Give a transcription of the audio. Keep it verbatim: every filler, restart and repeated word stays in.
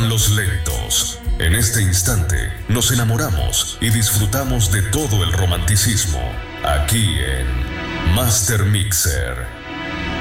llegan los lentos. En este instante nos enamoramos y disfrutamos de todo el romanticismo. Aquí en Master Mixer.